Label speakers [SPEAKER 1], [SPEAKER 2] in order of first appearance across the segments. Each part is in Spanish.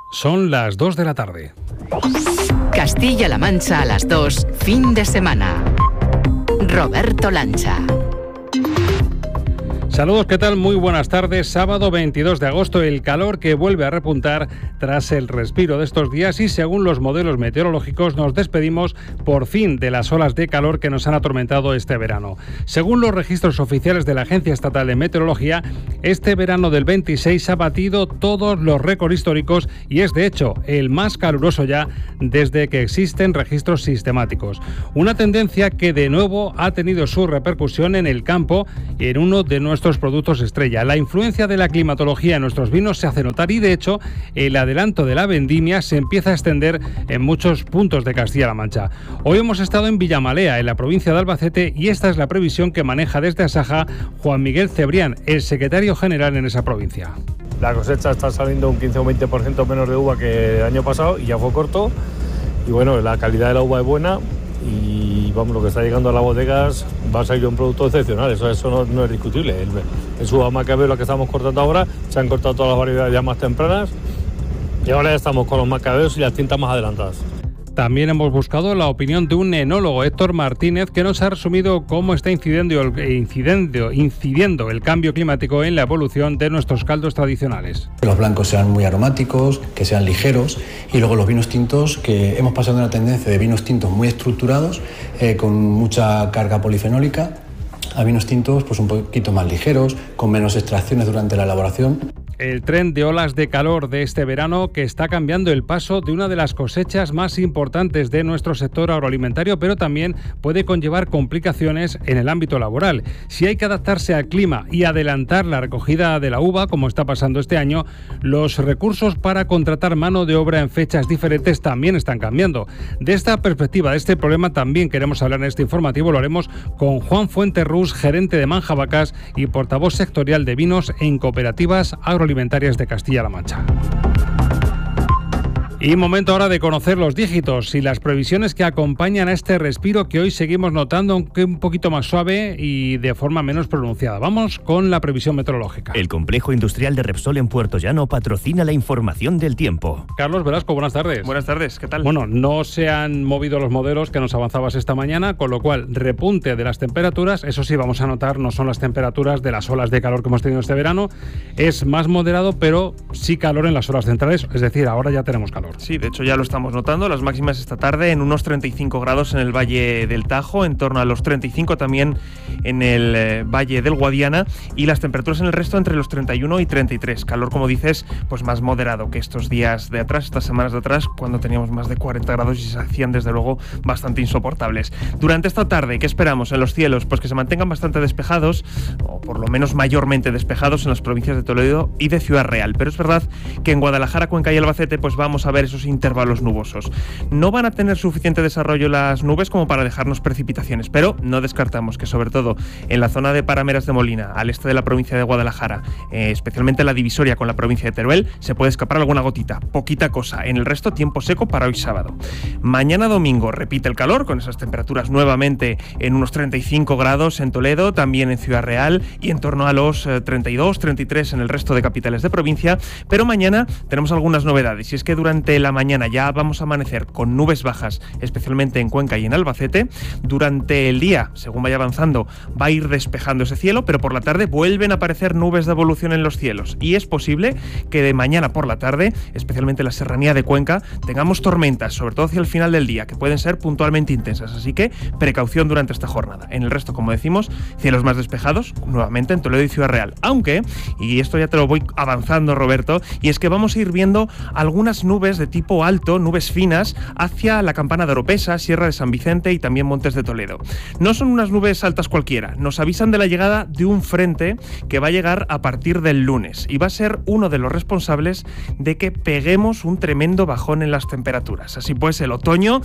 [SPEAKER 1] Son las 2 de la tarde.
[SPEAKER 2] Castilla-La Mancha a las 2, fin de semana. Roberto Lancha.
[SPEAKER 1] Saludos, ¿qué tal? Muy buenas tardes. Sábado 22 de agosto, el calor que vuelve a repuntar tras el respiro de estos días y según los modelos meteorológicos nos despedimos por fin de las olas de calor que nos han atormentado este verano. Según los registros oficiales de la Agencia Estatal de Meteorología, este verano del 26 ha batido todos los récords históricos y es de hecho el más caluroso ya desde que existen registros sistemáticos. Una tendencia que de nuevo ha tenido su repercusión en el campo y en uno de nuestros productos estrella. La influencia de la climatología en nuestros vinos se hace notar y de hecho el adelanto de la vendimia se empieza a extender en muchos puntos de Castilla-La Mancha. Hoy hemos estado en Villamalea, en la provincia de Albacete, y esta es la previsión que maneja desde Asaja Juan Miguel Cebrián, el secretario general en esa provincia.
[SPEAKER 3] La cosecha está saliendo un 15 o 20% menos de uva que el año pasado y ya fue corto, y bueno, la calidad de la uva es buena y vamos, lo que está llegando a las bodegas va a salir un producto excepcional, eso no es discutible. El uva macabeo, la que estamos cortando ahora, se han cortado todas las variedades ya más tempranas y ahora ya estamos con los macabeos y las tintas más adelantadas.
[SPEAKER 1] También hemos buscado la opinión de un enólogo, Héctor Martínez, que nos ha resumido cómo está incidiendo el cambio climático en la evolución de nuestros caldos tradicionales.
[SPEAKER 4] Que los blancos sean muy aromáticos, que sean ligeros, y luego los vinos tintos, que hemos pasado de una tendencia de vinos tintos muy estructurados, con mucha carga polifenólica, a vinos tintos pues un poquito más ligeros, con menos extracciones durante la elaboración.
[SPEAKER 1] El tren de olas de calor de este verano que está cambiando el paso de una de las cosechas más importantes de nuestro sector agroalimentario, pero también puede conllevar complicaciones en el ámbito laboral. Si hay que adaptarse al clima y adelantar la recogida de la uva, como está pasando este año, los recursos para contratar mano de obra en fechas diferentes también están cambiando. De esta perspectiva, de este problema, también queremos hablar en este informativo. Lo haremos con Juan Fuenterrús, gerente de Manjavacas y portavoz sectorial de vinos en cooperativas agroalimentarias de Castilla-La Mancha. Y momento ahora de conocer los dígitos y las previsiones que acompañan a este respiro que hoy seguimos notando, aunque un poquito más suave y de forma menos pronunciada. Vamos con la previsión meteorológica.
[SPEAKER 5] El complejo industrial de Repsol en Puerto Llano patrocina la información del tiempo.
[SPEAKER 1] Carlos Velasco, buenas tardes.
[SPEAKER 6] Buenas tardes, ¿qué tal?
[SPEAKER 1] Bueno, no se han movido los modelos que nos avanzabas esta mañana, con lo cual repunte de las temperaturas. Eso sí, vamos a notar, no son las temperaturas de las olas de calor que hemos tenido este verano. Es más moderado, pero sí calor en las horas centrales, es decir, ahora ya tenemos calor.
[SPEAKER 6] Sí, de hecho ya lo estamos notando, las máximas esta tarde en unos 35 grados en el Valle del Tajo, en torno a los 35 también en el Valle del Guadiana, y las temperaturas en el resto entre los 31 y 33. Calor, como dices, pues más moderado que estos días de atrás, estas semanas de atrás, cuando teníamos más de 40 grados y se hacían desde luego bastante insoportables. Durante esta tarde, ¿qué esperamos en los cielos? Pues que se mantengan bastante despejados, o por lo menos mayormente despejados en las provincias de Toledo y de Ciudad Real. Pero es verdad que en Guadalajara, Cuenca y Albacete pues vamos a ver esos intervalos nubosos. No van a tener suficiente desarrollo las nubes como para dejarnos precipitaciones, pero no descartamos que sobre todo en la zona de Parameras de Molina, al este de la provincia de Guadalajara, especialmente la divisoria con la provincia de Teruel, se puede escapar alguna gotita, poquita cosa. En el resto, tiempo seco para hoy sábado. Mañana domingo repite el calor, con esas temperaturas nuevamente en unos 35 grados en Toledo, también en Ciudad Real y en torno a los 32, 33 en el resto de capitales de provincia, pero mañana tenemos algunas novedades, y es que durante la mañana ya vamos a amanecer con nubes bajas, especialmente en Cuenca y en Albacete. Durante el día, según vaya avanzando, va a ir despejando ese cielo, pero por la tarde vuelven a aparecer nubes de evolución en los cielos, y es posible que de mañana por la tarde, especialmente en la serranía de Cuenca, tengamos tormentas, sobre todo hacia el final del día, que pueden ser puntualmente intensas, así que precaución durante esta jornada. En el resto, como decimos, cielos más despejados, nuevamente en Toledo y Ciudad Real, aunque, y esto ya te lo voy avanzando, Roberto, y es que vamos a ir viendo algunas nubes de tipo alto, nubes finas, hacia la Campana de Oropesa, Sierra de San Vicente y también Montes de Toledo. No son unas nubes altas cualquiera, nos avisan de la llegada de un frente que va a llegar a partir del lunes y va a ser uno de los responsables de que peguemos un tremendo bajón en las temperaturas. Así pues, el otoño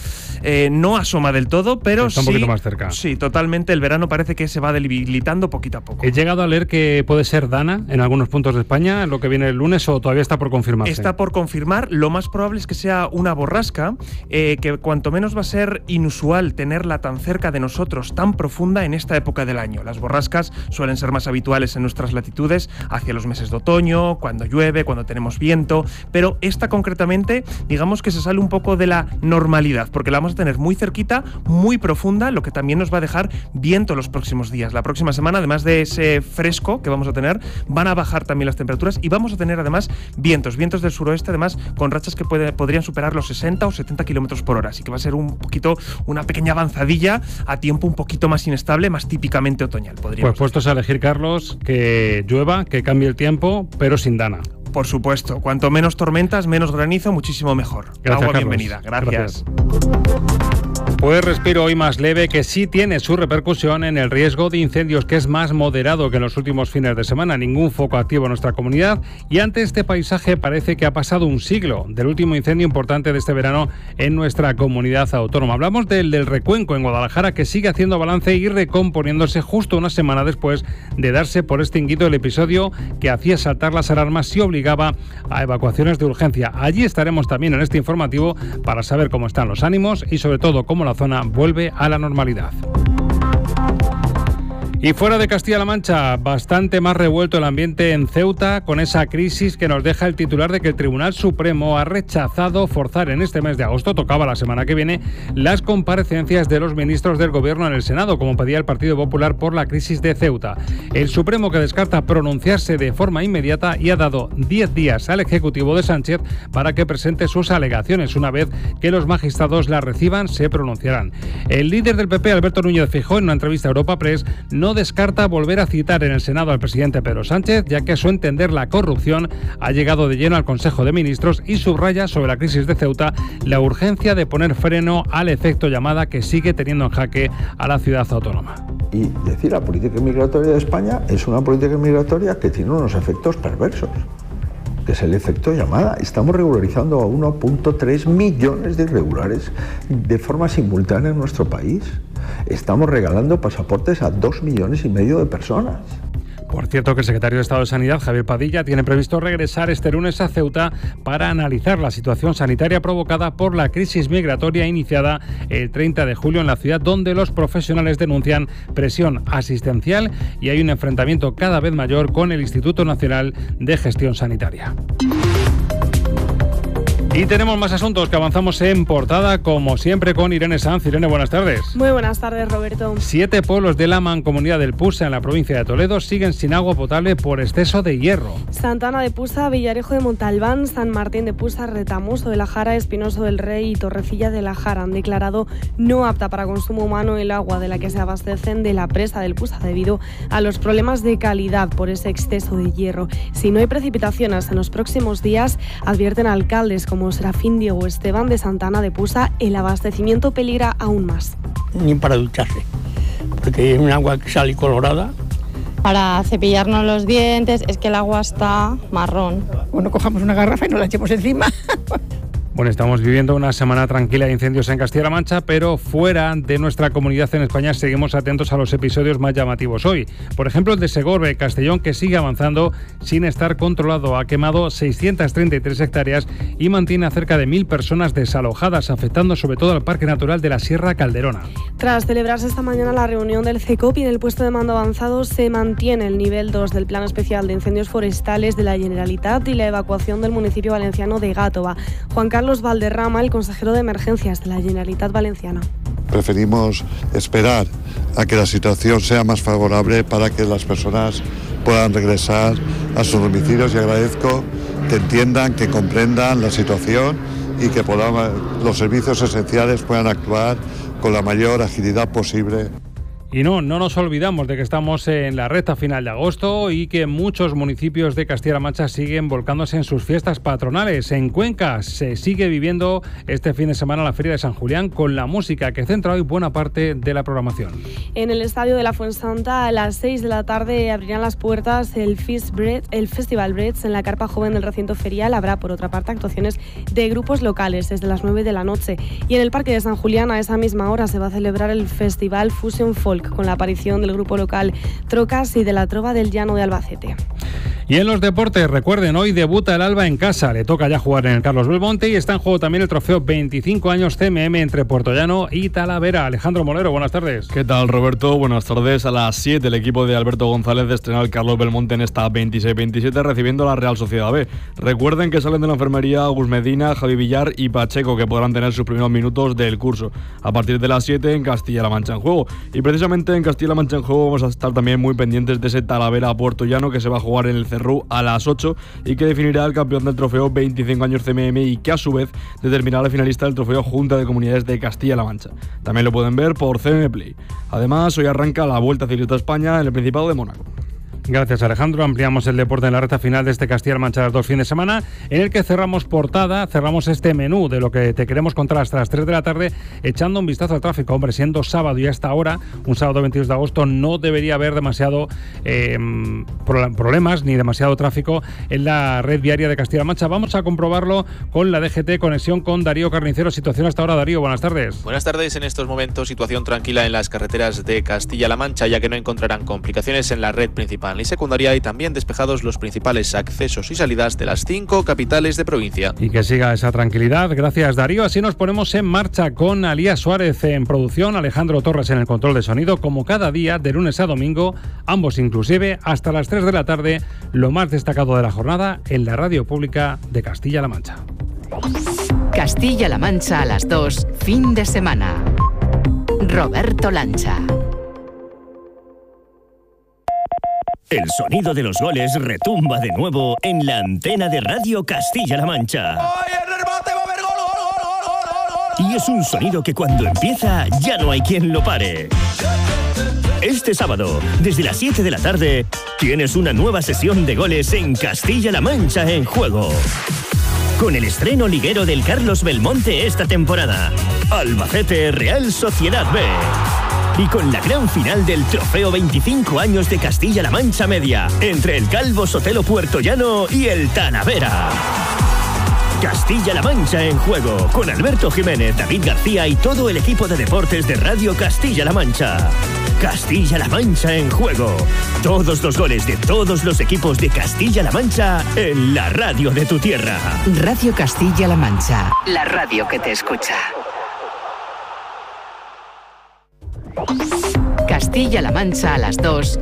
[SPEAKER 6] no asoma del todo, pero
[SPEAKER 1] está un poquito más cerca.
[SPEAKER 6] Sí, totalmente, el verano parece que se va debilitando poquito a poco.
[SPEAKER 1] He llegado a leer que puede ser Dana en algunos puntos de España, lo que viene el lunes, o todavía está por confirmarse.
[SPEAKER 6] Está por confirmar, lo más probable probable es que sea una borrasca, que cuanto menos va a ser inusual tenerla tan cerca de nosotros, tan profunda en esta época del año. Las borrascas suelen ser más habituales en nuestras latitudes hacia los meses de otoño, cuando llueve, cuando tenemos viento, pero esta concretamente, digamos que se sale un poco de la normalidad, porque la vamos a tener muy cerquita, muy profunda, lo que también nos va a dejar viento los próximos días. La próxima semana, además de ese fresco que vamos a tener, van a bajar también las temperaturas y vamos a tener además vientos del suroeste, además con rachas que podrían superar los 60 o 70 kilómetros por hora, así que va a ser un poquito, una pequeña avanzadilla a tiempo un poquito más inestable, más típicamente otoñal, podríamos
[SPEAKER 1] Pues puestos a elegir, Carlos, que llueva, que cambie el tiempo, pero sin dana.
[SPEAKER 6] Por supuesto, cuanto menos tormentas, menos granizo, muchísimo mejor.
[SPEAKER 1] Gracias,
[SPEAKER 6] Agua
[SPEAKER 1] Carlos.
[SPEAKER 6] bienvenida. Gracias.
[SPEAKER 1] Pues respiro hoy más leve, que sí tiene su repercusión en el riesgo de incendios, que es más moderado que en los últimos fines de semana. Ningún foco activo en nuestra comunidad y ante este paisaje parece que ha pasado un siglo del último incendio importante de este verano en nuestra comunidad autónoma. Hablamos del Recuenco en Guadalajara, que sigue haciendo balance y recomponiéndose justo una semana después de darse por extinguido el episodio que hacía saltar las alarmas y obligaba a evacuaciones de urgencia. Allí estaremos también en este informativo para saber cómo están los ánimos y sobre todo cómo la zona vuelve a la normalidad. Y fuera de Castilla-La Mancha, bastante más revuelto el ambiente en Ceuta, con esa crisis que nos deja el titular de que el Tribunal Supremo ha rechazado forzar en este mes de agosto, tocaba la semana que viene, las comparecencias de los ministros del Gobierno en el Senado, como pedía el Partido Popular por la crisis de Ceuta. El Supremo, que descarta pronunciarse de forma inmediata, y ha dado 10 días al Ejecutivo de Sánchez para que presente sus alegaciones. Una vez que los magistrados las reciban, se pronunciarán. El líder del PP, Alberto Núñez Feijóo, en una entrevista a Europa Press, no descarta volver a citar en el Senado al presidente Pedro Sánchez, ya que a su entender la corrupción ha llegado de lleno al Consejo de Ministros, y subraya sobre la crisis de Ceuta la urgencia de poner freno al efecto llamada que sigue teniendo en jaque a la ciudad autónoma.
[SPEAKER 7] Y decir, la política migratoria de España es una política migratoria que tiene unos efectos perversos, que es el efecto llamada. Estamos regularizando a 1.3 millones de irregulares de forma simultánea en nuestro país. Estamos regalando pasaportes a 2,5 millones de personas.
[SPEAKER 1] Por cierto, que el secretario de Estado de Sanidad, Javier Padilla, tiene previsto regresar este lunes a Ceuta para analizar la situación sanitaria provocada por la crisis migratoria iniciada el 30 de julio en la ciudad, donde los profesionales denuncian presión asistencial y hay un enfrentamiento cada vez mayor con el Instituto Nacional de Gestión Sanitaria. Y tenemos más asuntos que avanzamos en portada, como siempre, con Irene Sanz. Irene, buenas tardes.
[SPEAKER 8] Muy buenas tardes, Roberto.
[SPEAKER 1] 7 pueblos de la Mancomunidad del Pusa, en la provincia de Toledo, siguen sin agua potable por exceso de hierro.
[SPEAKER 8] Santana de Pusa, Villarejo de Montalbán, San Martín de Pusa, Retamoso de la Jara, Espinoso del Rey y Torrecilla de la Jara han declarado no apta para consumo humano el agua de la que se abastecen de la presa del Pusa, debido a los problemas de calidad por ese exceso de hierro. Si no hay precipitaciones en los próximos días, advierten alcaldes como Serafín Diego Esteban de Santana de Pusa, el abastecimiento peligra aún más.
[SPEAKER 9] Ni para ducharse, porque es un agua que sale colorada.
[SPEAKER 10] Para cepillarnos los dientes, es que el agua está marrón.
[SPEAKER 9] Bueno, cojamos una garrafa y nos la echemos encima.
[SPEAKER 1] Bueno, estamos viviendo una semana tranquila de incendios en Castilla-La Mancha, pero fuera de nuestra comunidad en España seguimos atentos a los episodios más llamativos hoy. Por ejemplo, el de Segorbe, Castellón, que sigue avanzando sin estar controlado. Ha quemado 633 hectáreas y mantiene a cerca de 1.000 personas desalojadas, afectando sobre todo al Parque Natural de la Sierra Calderona.
[SPEAKER 8] Tras celebrarse esta mañana la reunión del CECOP y en el puesto de mando avanzado, se mantiene el nivel 2 del Plan Especial de Incendios Forestales de la Generalitat y la evacuación del municipio valenciano de Gàtova. Juan Carlos Valderrama, el consejero de Emergencias de la Generalitat Valenciana.
[SPEAKER 11] Preferimos esperar a que la situación sea más favorable para que las personas puedan regresar a sus domicilios, y agradezco que entiendan, que comprendan la situación y que los servicios esenciales puedan actuar con la mayor agilidad posible.
[SPEAKER 1] Y no nos olvidamos de que estamos en la recta final de agosto y que muchos municipios de Castilla-La Mancha siguen volcándose en sus fiestas patronales. En Cuenca se sigue viviendo este fin de semana la Feria de San Julián, con la música que centra hoy buena parte de la programación.
[SPEAKER 8] En el estadio de la Fuensanta, a las 6 de la tarde abrirán las puertas el Festival Breads en la carpa joven del recinto ferial. Habrá, por otra parte, actuaciones de grupos locales desde las 9 de la noche. Y en el Parque de San Julián, a esa misma hora, se va a celebrar el Festival Fusion Folk, con la aparición del grupo local Trocas y de la Trova del Llano de Albacete.
[SPEAKER 1] Y en los deportes, recuerden, hoy debuta el Alba en casa, le toca ya jugar en el Carlos Belmonte y está en juego también el trofeo 25 años CMM entre Puertollano y Talavera. Alejandro Molero, buenas tardes.
[SPEAKER 12] ¿Qué tal, Roberto? Buenas tardes. A las 7 el equipo de Alberto González estrena el Carlos Belmonte en esta 26-27 recibiendo a la Real Sociedad B. Recuerden que salen de la enfermería Gus Medina, Javi Villar y Pacheco, que podrán tener sus primeros minutos del curso. A partir de las 7 en Castilla-La Mancha en juego. Y precisamente en Castilla-La Mancha en juego vamos a estar también muy pendientes de ese Talavera Puertollano que se va a jugar en el Cerrú a las 8 y que definirá el campeón del trofeo 25 años CMM y que a su vez determinará el finalista del trofeo Junta de Comunidades de Castilla-La Mancha. También lo pueden ver por CM Play. Además, hoy arranca la Vuelta Ciclista a España en el Principado de Mónaco.
[SPEAKER 1] Gracias, Alejandro. Ampliamos el deporte en la recta final de este Castilla-La Mancha de los 2 fines de semana, en el que cerramos portada, cerramos este menú de lo que te queremos contar hasta las 3 de la tarde, echando un vistazo al tráfico. Hombre, siendo sábado y hasta ahora, un sábado 22 de agosto, no debería haber demasiado problemas ni demasiado tráfico en la red viaria de Castilla-La Mancha. Vamos a comprobarlo con la DGT, conexión con Darío Carnicero. Situación hasta ahora, Darío, buenas tardes.
[SPEAKER 13] Buenas tardes. En estos momentos, situación tranquila en las carreteras de Castilla-La Mancha, ya que no encontrarán complicaciones en la red principal y secundaria, y también despejados los principales accesos y salidas de las 5 capitales de provincia.
[SPEAKER 1] Y que siga esa tranquilidad. Gracias, Darío. Así nos ponemos en marcha con Alías Suárez en producción, Alejandro Torres en el control de sonido, como cada día de lunes a domingo, ambos inclusive hasta las 3 de la tarde, lo más destacado de la jornada en la radio pública de Castilla-La Mancha.
[SPEAKER 2] Castilla-La Mancha a las 2, fin de semana. Roberto Lancha.
[SPEAKER 5] El sonido de los goles retumba de nuevo en la antena de Radio Castilla-La Mancha. Y es un sonido que cuando empieza ya no hay quien lo pare. Este sábado, desde las 7 de la tarde, tienes una nueva sesión de goles en Castilla-La Mancha en juego. Con el estreno liguero del Carlos Belmonte esta temporada, Albacete Real Sociedad B. Y con la gran final del trofeo 25 años de Castilla-La Mancha Media, entre el Calvo Sotelo Puertollano y el Talavera. Castilla-La Mancha en juego, con Alberto Jiménez, David García y todo el equipo de deportes de Radio Castilla-La Mancha. Castilla-La Mancha en juego. Todos los goles de todos los equipos de Castilla-La Mancha en la radio de tu tierra.
[SPEAKER 2] Radio Castilla-La Mancha, la radio que te escucha. Castilla-La Mancha a las 2,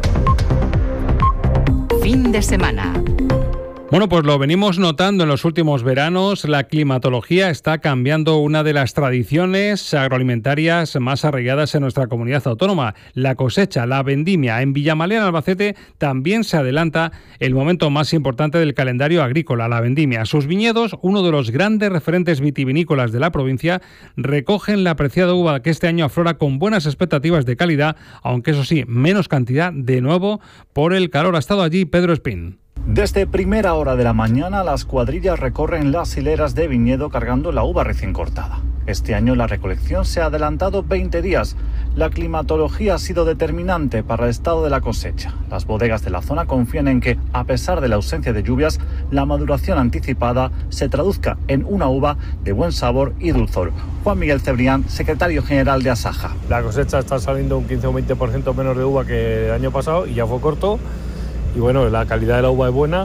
[SPEAKER 2] fin de semana.
[SPEAKER 1] Bueno, pues lo venimos notando en los últimos veranos. La climatología está cambiando una de las tradiciones agroalimentarias más arraigadas en nuestra comunidad autónoma. La cosecha, la vendimia. En Villamalea, en Albacete, también se adelanta el momento más importante del calendario agrícola, la vendimia. Sus viñedos, uno de los grandes referentes vitivinícolas de la provincia, recogen la apreciada uva que este año aflora con buenas expectativas de calidad, aunque eso sí, menos cantidad, de nuevo por el calor. Ha estado allí Pedro Espín.
[SPEAKER 14] Desde primera hora de la mañana, las cuadrillas recorren las hileras de viñedo cargando la uva recién cortada. Este año la recolección se ha adelantado 20 días. La climatología ha sido determinante para el estado de la cosecha. Las bodegas de la zona confían en que, a pesar de la ausencia de lluvias, la maduración anticipada se traduzca en una uva de buen sabor y dulzor. Juan Miguel Cebrián, secretario general de Asaja.
[SPEAKER 3] La cosecha está saliendo un 15 o 20% menos de uva que el año pasado y ya fue corto. Y bueno, la calidad de la uva es buena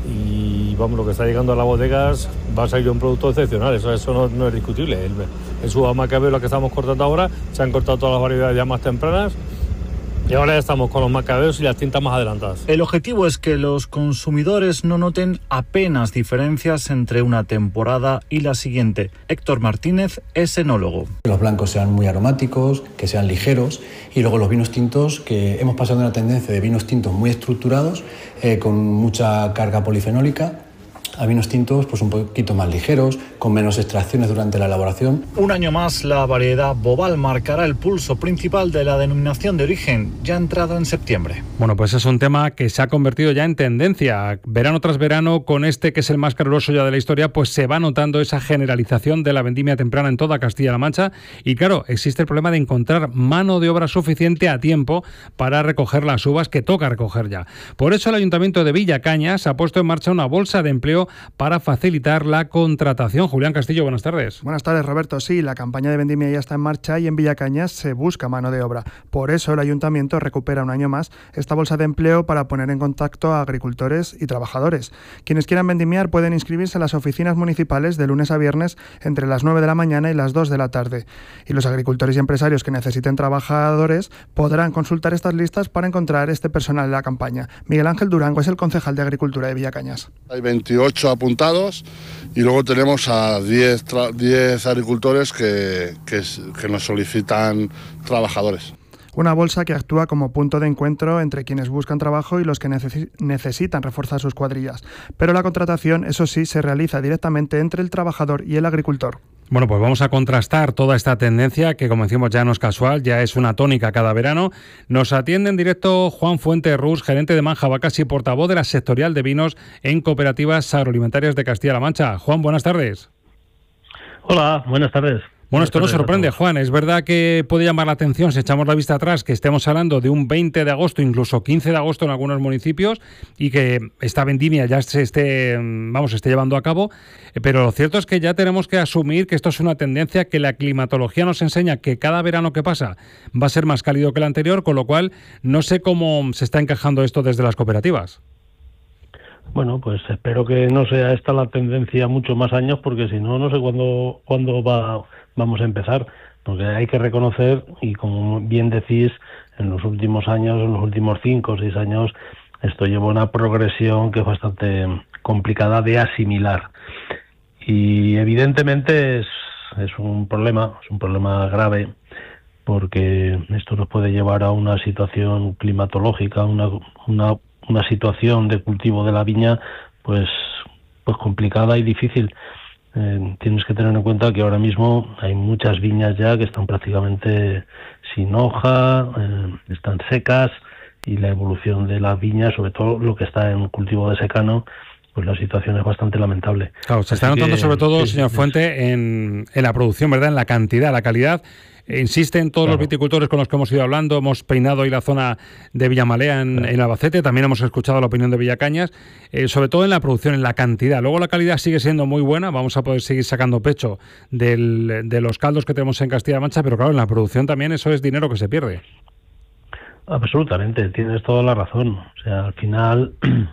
[SPEAKER 3] y vamos, lo que está llegando a las bodegas va a salir un producto excepcional, eso no es discutible. En su uva Macabeo, la que estamos cortando ahora, se han cortado todas las variedades ya más tempranas y ahora ya estamos con los Macabeos y las tintas más adelantadas.
[SPEAKER 14] El objetivo es que los consumidores no noten apenas diferencias entre una temporada y la siguiente. Héctor Martínez es enólogo.
[SPEAKER 4] Que los blancos sean muy aromáticos, que sean ligeros, y luego los vinos tintos, que hemos pasado de una tendencia de vinos tintos muy estructurados, con mucha carga polifenólica, a vinos tintos pues un poquito más ligeros, con menos extracciones durante la elaboración.
[SPEAKER 14] Un año más, la variedad Bobal marcará el pulso principal de la denominación de origen, ya entrada en septiembre.
[SPEAKER 1] Bueno, pues es un tema que se ha convertido ya en tendencia. Verano tras verano, con este que es el más caluroso ya de la historia, pues se va notando esa generalización de la vendimia temprana en toda Castilla-La Mancha. Y claro, existe el problema de encontrar mano de obra suficiente a tiempo para recoger las uvas que toca recoger ya. Por eso el Ayuntamiento de Villacañas ha puesto en marcha una bolsa de empleo Ministerio para facilitar la contratación. Julián Castillo, buenas tardes.
[SPEAKER 15] Buenas tardes, Roberto. Sí, la campaña de vendimia ya está en marcha y en Villacañas se busca mano de obra. Por eso el Ayuntamiento recupera un año más esta bolsa de empleo para poner en contacto a agricultores y trabajadores. Quienes quieran vendimiar pueden inscribirse en las oficinas municipales de lunes a viernes entre las 9 de la mañana y las 2 de la tarde. Y los agricultores y empresarios que necesiten trabajadores podrán consultar estas listas para encontrar este personal en la campaña. Miguel Ángel Durango es el concejal de Agricultura de Villacañas.
[SPEAKER 16] Hay 28 apuntados y luego tenemos a 10 agricultores que nos solicitan trabajadores.
[SPEAKER 15] Una bolsa que actúa como punto de encuentro entre quienes buscan trabajo y los que necesitan reforzar sus cuadrillas. Pero la contratación, eso sí, se realiza directamente entre el trabajador y el agricultor.
[SPEAKER 1] Bueno, pues vamos a contrastar toda esta tendencia que, como decimos, ya no es casual, ya es una tónica cada verano. Nos atiende en directo Juan Fuente Rus, gerente de Manja Vacas y portavoz de la sectorial de vinos en Cooperativas Agroalimentarias de Castilla-La Mancha. Juan, buenas tardes.
[SPEAKER 17] Hola, buenas tardes.
[SPEAKER 1] Bueno, esto nos sorprende, Juan. Es verdad que puede llamar la atención, si echamos la vista atrás, que estemos hablando de un 20 de agosto, incluso 15 de agosto en algunos municipios, y que esta vendimia ya se esté llevando a cabo, pero lo cierto es que ya tenemos que asumir que esto es una tendencia, que la climatología nos enseña que cada verano que pasa va a ser más cálido que el anterior, con lo cual no sé cómo se está encajando esto desde las cooperativas.
[SPEAKER 17] Bueno, pues espero que no sea esta la tendencia muchos más años, porque si no, no sé cuándo vamos a empezar, porque hay que reconocer, y como bien decís, en los últimos años, en los últimos 5 o 6 años, esto lleva una progresión que es bastante complicada de asimilar. Y evidentemente es un problema grave, porque esto nos puede llevar a una situación climatológica, una situación de cultivo de la viña pues complicada y difícil. Tienes que tener en cuenta que ahora mismo hay muchas viñas ya que están prácticamente sin hoja, están secas, y la evolución de las viñas, sobre todo lo que está en cultivo de secano, pues la situación es bastante lamentable.
[SPEAKER 1] Claro, se está notando sobre todo, señor Fuente, en la producción, ¿verdad? En la cantidad, la calidad. Insisten todos los viticultores con los que hemos ido hablando, hemos peinado hoy la zona de Villamalea en Albacete, también hemos escuchado la opinión de Villacañas, sobre todo en la producción, en la cantidad. Luego la calidad sigue siendo muy buena, vamos a poder seguir sacando pecho de los caldos que tenemos en Castilla-La Mancha, pero claro, en la producción también eso es dinero que se pierde.
[SPEAKER 17] Absolutamente, tienes toda la razón. O sea, al final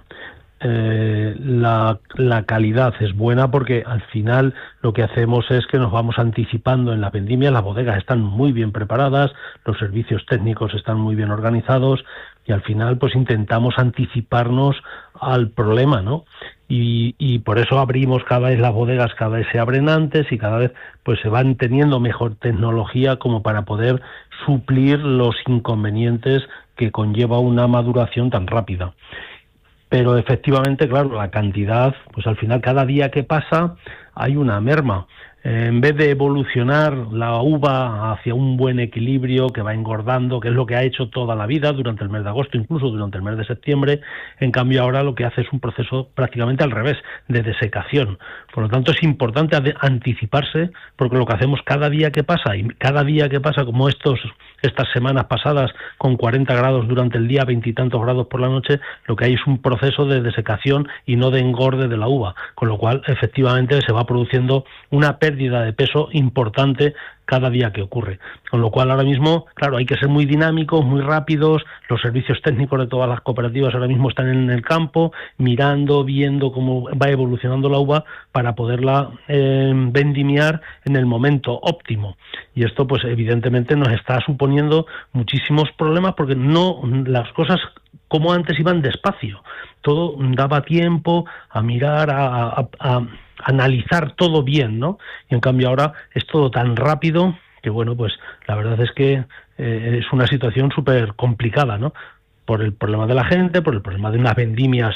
[SPEAKER 17] la calidad es buena, porque al final lo que hacemos es que nos vamos anticipando en la vendimia. Las bodegas están muy bien preparadas, los servicios técnicos están muy bien organizados, y al final pues intentamos anticiparnos al problema, ¿no? Y por eso abrimos cada vez las bodegas, cada vez se abren antes, y cada vez pues se van teniendo mejor tecnología como para poder suplir los inconvenientes que conlleva una maduración tan rápida. Pero efectivamente, claro, la cantidad, pues al final cada día que pasa hay una merma. En vez de evolucionar la uva hacia un buen equilibrio que va engordando, que es lo que ha hecho toda la vida durante el mes de agosto, incluso durante el mes de septiembre, en cambio ahora lo que hace es un proceso prácticamente al revés, de desecación. Por lo tanto, es importante anticiparse, porque lo que hacemos cada día que pasa, y cada día que pasa, como estas semanas pasadas, con 40 grados durante el día, 20 y tantos grados por la noche, lo que hay es un proceso de desecación y no de engorde de la uva, con lo cual efectivamente se va produciendo una pérdida de peso importante cada día que ocurre. Con lo cual ahora mismo, claro, hay que ser muy dinámicos, muy rápidos. Los servicios técnicos de todas las cooperativas ahora mismo están en el campo, mirando, viendo cómo va evolucionando la uva para poderla vendimiar en el momento óptimo. Y esto pues evidentemente nos está suponiendo muchísimos problemas, porque las cosas como antes iban despacio. Todo daba tiempo a mirar, a analizar todo bien, ¿no? Y en cambio ahora es todo tan rápido que, bueno, pues la verdad es que es una situación súper complicada, ¿no? Por el problema de la gente, por el problema de unas vendimias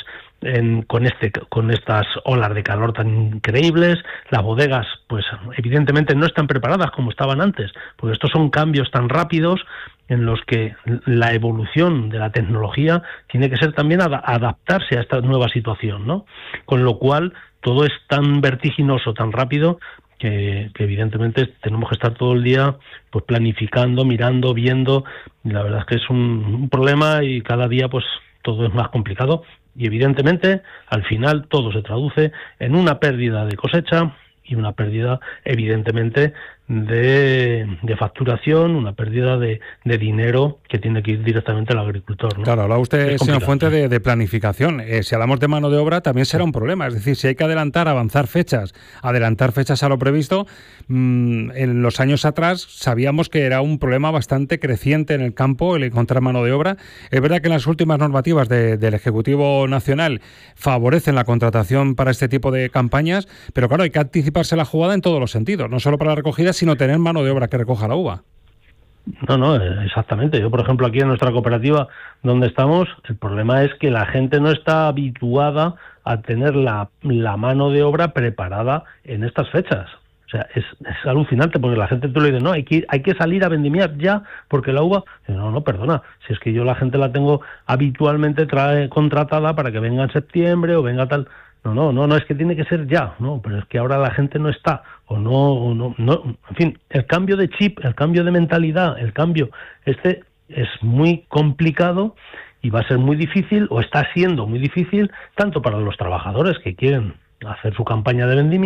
[SPEAKER 17] con estas olas de calor tan increíbles. Las bodegas, pues evidentemente no están preparadas como estaban antes, porque estos son cambios tan rápidos en los que la evolución de la tecnología tiene que ser también adaptarse a esta nueva situación, ¿no? Con lo cual todo es tan vertiginoso, tan rápido, que evidentemente tenemos que estar todo el día pues planificando, mirando, viendo. Y la verdad es que es un problema, y cada día pues todo es más complicado. Y evidentemente, al final, todo se traduce en una pérdida de cosecha y una pérdida, evidentemente, de facturación, una pérdida de dinero que tiene que ir directamente al agricultor, ¿no?
[SPEAKER 1] Claro, habla usted, señor Fuente, de planificación. Si hablamos de mano de obra, también será un problema. Es decir, si hay que adelantar fechas a lo previsto, en los años atrás sabíamos que era un problema bastante creciente en el campo el encontrar mano de obra. Es verdad que las últimas normativas del Ejecutivo Nacional favorecen la contratación para este tipo de campañas, pero claro, hay que anticiparse la jugada en todos los sentidos, no solo para la recogida, sino tener mano de obra que recoja la uva.
[SPEAKER 17] No, exactamente. Yo, por ejemplo, aquí en nuestra cooperativa donde estamos, el problema es que la gente no está habituada a tener la mano de obra preparada en estas fechas. O sea, es alucinante, porque la gente tú le dices, no, hay que salir a vendimiar ya, porque la uva... No, perdona, si es que yo la gente la tengo habitualmente contratada para que venga en septiembre o venga tal... No, es que tiene que ser ya, no, pero es que ahora la gente no está, o no, en fin, el cambio de chip, el cambio de mentalidad, el cambio, es muy complicado y va a ser muy difícil, o está siendo muy difícil, tanto para los trabajadores que quieren hacer su campaña de vendimia,